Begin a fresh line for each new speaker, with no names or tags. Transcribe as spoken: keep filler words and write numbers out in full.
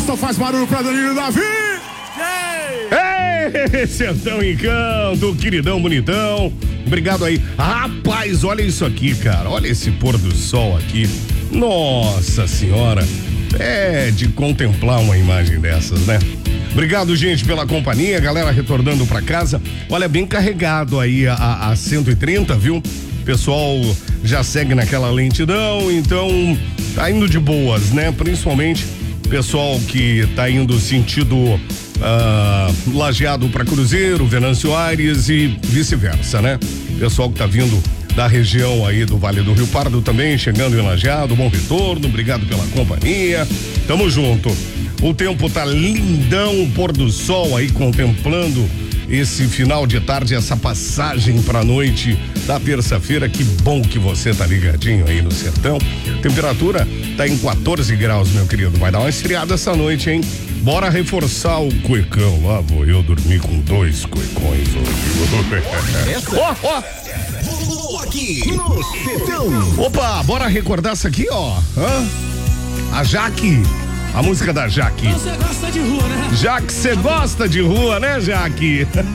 Então faz barulho pra Danilo Davi.
Ei, Sertão Encanto, queridão bonitão. Obrigado aí. Rapaz, olha isso aqui, cara. Olha esse pôr do sol aqui. Nossa senhora. É de contemplar uma imagem dessas, né? Obrigado, gente, pela companhia. Galera retornando pra casa. Olha, bem carregado aí a, a cento e trinta, viu? Pessoal já segue naquela lentidão, então tá indo de boas, né? Principalmente pessoal que tá indo sentido uh, Lajeado para Cruzeiro, Venâncio Aires e vice-versa, né? Pessoal que tá vindo da região aí do Vale do Rio Pardo também, chegando em Lajeado, bom retorno, obrigado pela companhia, tamo junto. O tempo tá lindão, pôr do sol aí contemplando esse final de tarde, essa passagem pra noite da terça-feira. Que bom que você tá ligadinho aí no sertão. Temperatura tá em quatorze graus, meu querido. Vai dar uma esfriada essa noite, hein? Bora reforçar o cuecão. Lá vou eu dormir com dois cuecões hoje. Ó, ó.
Aqui no sertão.
Opa, bora recordar isso aqui, ó. Hã? A Jaque. A música da Jaque.
Você gosta de rua, né?
Jaque, você gosta de rua, né, Jaque?